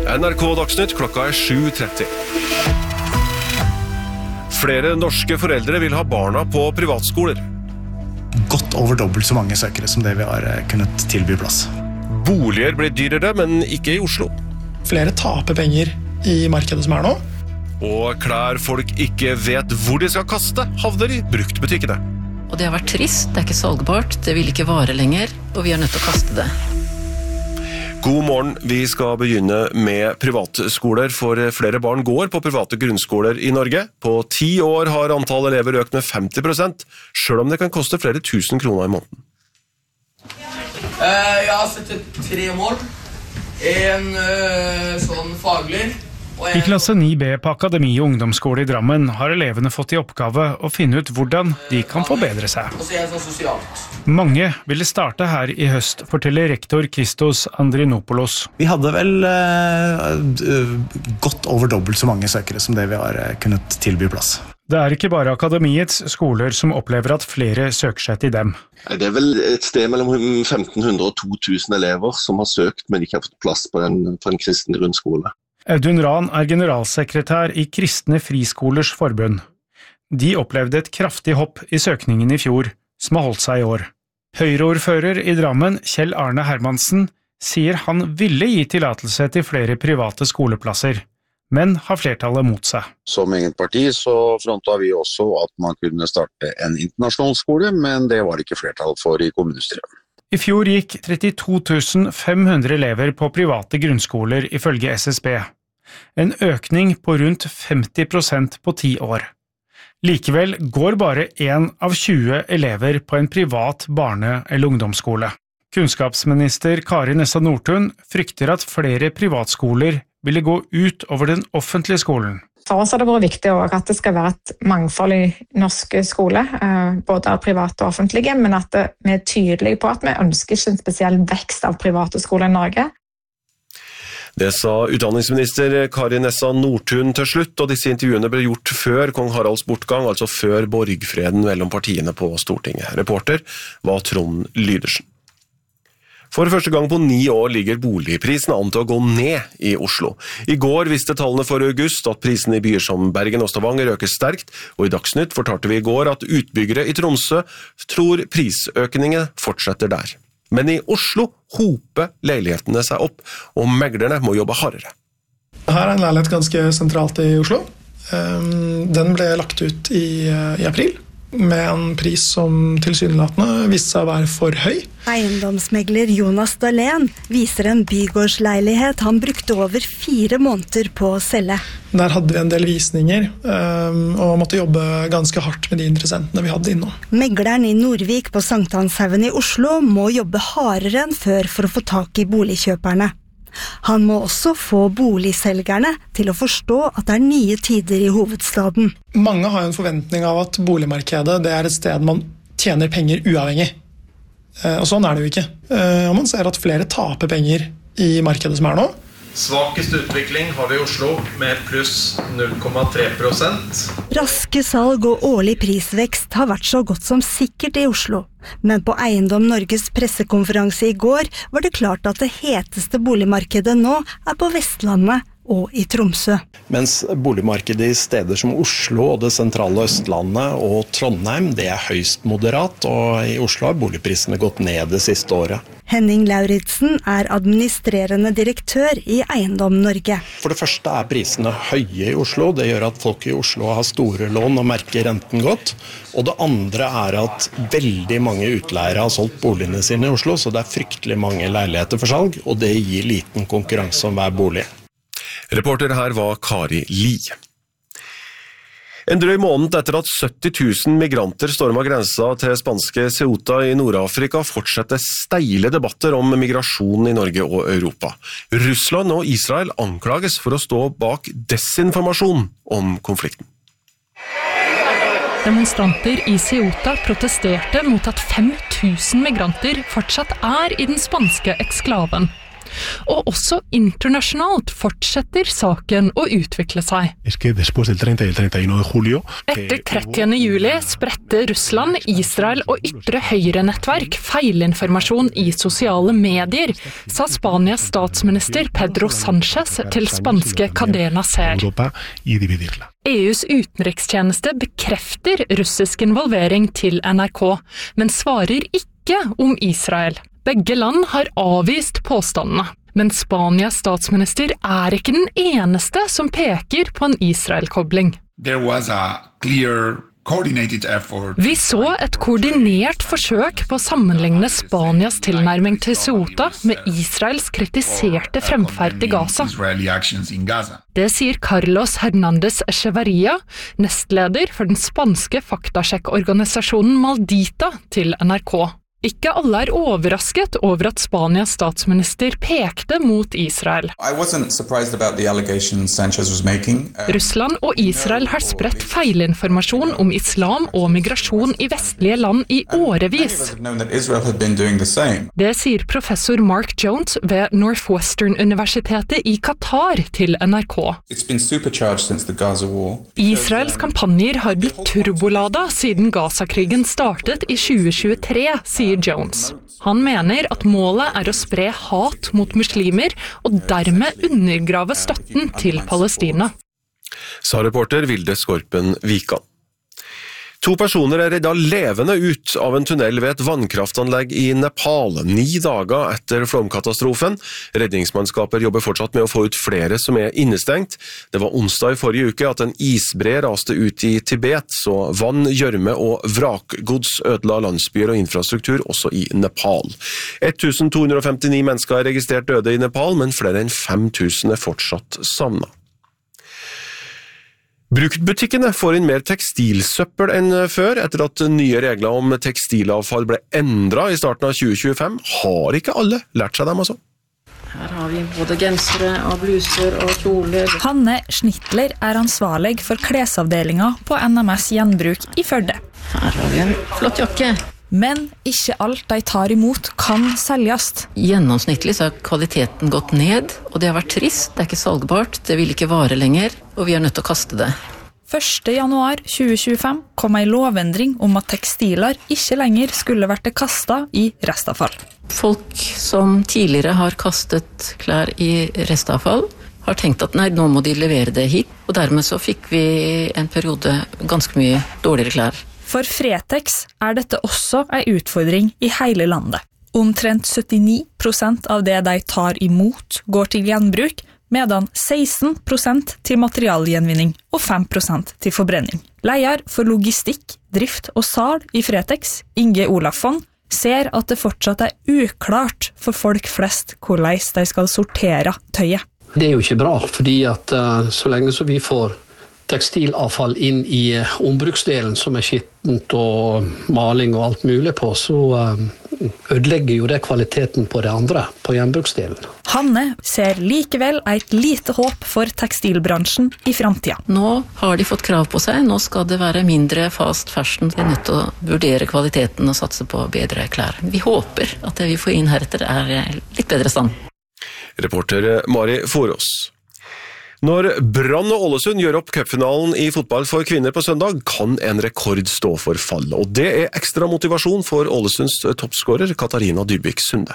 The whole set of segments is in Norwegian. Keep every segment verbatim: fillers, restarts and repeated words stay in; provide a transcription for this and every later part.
N R K Dagsnytt, klokka er sju tretti. Flere norske foreldre vil ha barna på privatskoler. Godt over dobbelt så mange søkere som det vi har kunnet tilby plass. Boliger blir dyrere, men ikke i Oslo. Flere taper penger i markedet som er nå. Og klær folk ikke vet hvor de skal kaste, havner i bruktbutikkene. Og det har vært trist, det er ikke salgbart, det vil ikke vare lenger, og vi er nødt til å kaste det. God morgen, vi skal begynne med privatskoler, for flere barn går på private grunnskoler i Norge. På ti år har antall elever økt med femti prosent, selv om det kan koste flere tusen kroner i måneden. Jeg har sett tre mål, en sånn faglig. I klasse ni B på Akademi og ungdomsskole i Drammen har elevene fått i oppgave å finne ut hvordan de kan forbedre seg. Mange ville starte her i høst, forteller rektor Christos Andrinopoulos. Vi hadde vel uh, godt over dobbelt så mange søkere som det vi har kunnet tilby plass. Det er ikke bare Akademiets skoler som opplever at flere søker seg til dem. Det er vel et sted mellom femten hundre og to tusen elever som har søkt, men ikke har fått plass på en, på en kristen grunnskole. Audun Rahn er generalsekretær i Kristne Friskolers Forbund. De opplevde et kraftig hopp i søkningen i fjor, som har holdt seg i år. Høyreordfører i Drammen, Kjell Arne Hermansen, sier han ville gi tillatelse til flere private skoleplasser, men har flertallet mot seg. Som eget parti så frontet vi også at man kunne starte en internasjonal skole, men det var ikke flertall for i kommunestyret. I fjor gikk trettito tusen fem hundre elever på private grunnskoler ifølge S S B. En økning på rundt femti prosent på ti år. Likevel går bare én av tjue elever på en privat barne- eller ungdomsskole. Kunnskapsminister Kari Nessa Nordtun frykter at flere privatskoler ville gå ut over den offentlige skolen. For oss har det vært viktig at det skal være et mangfold i norske skoler, både av private og offentlige, men at vi er tydelige på at vi ønsker ikke en spesiell vekst av private skoler i Norge. Det sa utdanningsminister Kari Nessa Nordtun til slutt, og disse intervjuene ble gjort før kong Haralds bortgang, altså før borgfreden mellom partiene på Stortinget. Reporter var Trond Lydersen. For første gang på ni år ligger boligprisen an til å gå ned i Oslo. I går visste tallene for august at prisene i byer som Bergen og Stavanger øker sterkt, og i Dagsnytt fortalte vi i går at utbyggere i Tromsø tror prisøkningen fortsetter der. Men i Oslo hoper leilighetene seg opp, og meglerne må jobbe hardere. Her er en leilighet ganske sentralt i Oslo. Den ble lagt ut i, i april, med en pris som tilsynelatende viste seg å være for høy. Eiendomsmegler Jonas Dahlén viser en bygårdsleilighet han brukte over fire måneder på å selge. Der hadde vi en del visninger, og måtte jobbe ganske hardt med de interessentene vi hadde innom. Megleren i Nordvik på Sankthanshaugen i Oslo må jobbe hardere enn før for å få tak i boligkjøperne. Han må også få boligselgerne til å forstå at det er nye tider i hovedstaden. Mange har en forventning av at boligmarkedet det er et sted man tjener penger uavhengig. Og sånn er det jo ikke. Og man ser at flere taper penger i markedet som er nå. Svakest utvikling har vi i Oslo med pluss null komma tre prosent. Raske salg og årlig prisvekst har vært så godt som sikkert i Oslo. Men på Eiendom Norges pressekonferanse i går var det klart at det heteste boligmarkedet nå er på Vestlandet og i Tromsø. Mens boligmarkedet i steder som Oslo og det sentrale Østlandet og Trondheim, det er høyst moderat, og i Oslo har boligprisene gått ned det siste året. Henning Lauritsen er administrerende direktør i Eiendom Norge. For det første er prisene høye i Oslo, det gjør at folk i Oslo har store lån og merker renten godt. Og det andre er at veldig mange utleiere har solgt boligene sine i Oslo, så det er fryktelig mange leiligheter for salg, og det gir liten konkurranse om hver bolig. Reporter her var Kari Li. En drøy måned etter at sytti tusen migranter stormet grensa til spanske Ceuta i Nord-Afrika fortsetter steile debatter om migrasjon i Norge og Europa. Russland og Israel anklages for å stå bak desinformasjon om konflikten. Demonstranter i Ceuta protesterte mot at fem tusen migranter fortsatt er i den spanske eksklaven. Og også internasjonalt fortsetter saken å utvikle seg. Etter trettiende juli spredte Russland, Israel og ytre høyre-nettverk feilinformasjon i sosiale medier, sa Spanias statsminister Pedro Sánchez til spanske Cadena Ser. E U's utenrikstjeneste bekrefter russisk involvering til N R K, men svarer ikke om Israel. Begge land har avvist påstandene, men Spanias statsminister er ikke den eneste som peker på en Israel-kobling. There was a clear coordinated effort. Vi så et koordinert forsøk på å sammenligne Spanias tilnærming til Ceuta med Israels kritiserte fremferd i Gaza. Det sier Carlos Hernández Echeverría, nestleder for den spanske faktasjekkorganisasjonen Maldita til N R K. Ikke alle er overrasket over at Spanias statsminister pekte mot Israel. I wasn't surprised about the allegations Sanchez was making. Russland og Israel har spredt feilinformasjon om islam og migrasjon i vestlige land i årevis. Det sier professor Mark Jones ved Northwestern-universitetet i Qatar til N R K. It's been supercharged since the Gaza war. Israels kampanjer har blitt turbolada siden Gaza-krigen startet i tjue tjuetre, sier Jones. Han mener at målet er å spre hat mot muslimer og dermed undergrave støtten til Palestina. Sa reporter Vilde Skorpen Vikan. To personer er redda levende ut av en tunnel ved et vannkraftanlegg i Nepal, ni dager etter flomkatastrofen. Redningsmannskaper jobber fortsatt med å få ut flere som er innestengt. Det var onsdag i forrige uke at en isbre raste ut i Tibet, så vann, gjørme og vrakgods ødela landsbyer og infrastruktur også i Nepal. tolv hundre femtini mennesker er registrert døde i Nepal, men flere enn fem tusen er fortsatt savnet. Bruktbutikkene får inn mer tekstilsøppel enn før, etter at nye regler om tekstilavfall ble endret i starten av tjue tjuefem. Har ikke alle lært seg dem, altså? Her har vi både gensere og bluser og kjoler. Hanne Schnittler er ansvarlig for klesavdelingen på N M S Gjenbruk i Førde. Her har vi en flott jakke. Men ikke alt de tar imot kan selges. Gjennomsnittlig så har kvaliteten gått ned, og det har vært trist. Det er ikke salgbart, det vil ikke vare lenger, og vi er nødt til å kaste det. første januar tjue tjuefem kom en lovendring om at tekstiler ikke lenger skulle vært kastet i restavfall. Folk som tidligere har kastet klær i restavfall, har tenkt at nei, nå må de levere det hit, og dermed så fikk vi en periode ganske mye dårligere klær. For Fretex er dette også en utfordring i hele landet. Omtrent syttini prosent av det de tar imot går til gjenbruk, medan seksten prosent til materialgjenvinning og fem prosent til forbrenning. Leder for logistikk, drift og salg i Fretex, Inge Olafsson, ser at det fortsatt er uklart for folk flest hvordan de skal sortere tøyet. Det er jo ikke bra, fordi at uh, så lenge så vi får tekstilavfall inn i ombruksdelen som er skittent og maling og alt mulig på, så ødelegger jo det kvaliteten på det andre, på gjenbruksdelen. Hanne ser likevel et lite håp for tekstilbransjen i fremtiden. Nå har de fått krav på seg, nå skal det være mindre fast fashion. De er nødt til å vurdere kvaliteten og satse på bedre klær. Vi håper at det vi får inn heretter er litt bedre stand. Reporter Mari Forås. Når Brann og Ålesund gjør opp cupfinalen i fotball for kvinner på søndag, kan en rekord stå for fall. Og det er ekstra motivasjon for Ålesunds toppskårer Katarina Dybvik Sunde.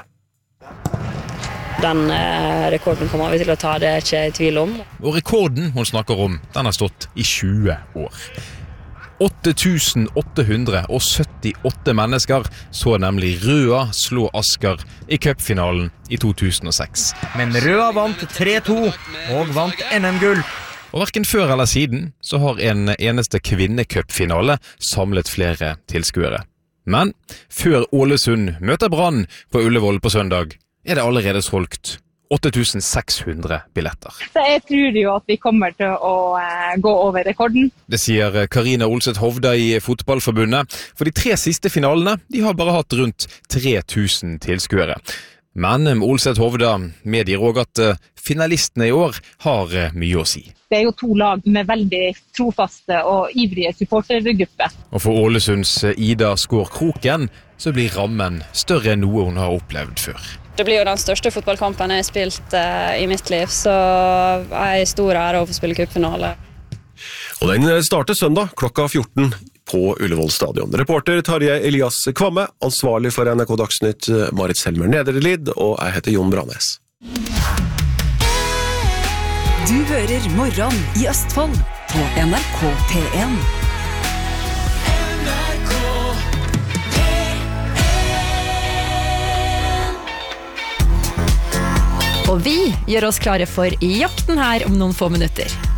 Den eh, rekorden kommer vi til å ta, det er ikke i tvil om. Og rekorden hun snakker om, den har stått i tjue år. åtte tusen åtte hundre syttiåtte mennesker så nemlig Røa slå Asker i cupfinalen i to tusen og seks. Men Røa vant tre to og vant N M-gull. Og hverken før eller siden så har en eneste kvinnecupfinale samlet flere tilskuere. Men før Ålesund møter Brann på Ullevål på søndag, er det allerede solgt åtte tusen seks hundre billetter. Så jeg tror jo at vi kommer til å uh, gå over rekorden. Det sier Karina Olseth Hovda i Fotballforbundet. For de tre siste finalene, de har bare hatt rundt tre tusen tilskuere. Men Olseth Hovda medgir også at uh, finalistene i år har uh, mye å si. Det er jo to lag med veldig trofaste og ivrige supportergrupper. Og for Ålesunds Ida Skår Kroken så blir rammen større enn noe hun har opplevd før. Det blir jo den største fotballkampen jeg har spilt uh, i mitt liv, så jeg er stor ære å få spille cupfinale. Og den starter søndag klokka fjorten på Ullevål stadion. Reporter Tarjei Elias Kvamme, ansvarlig for N R K Dagsnytt Marit Selmer Nederlid, og jeg heter Jon Branes. Du hører Morgen i Østfold på N R K P en. Og vi gjør oss klare for jakten her om noen få minutter.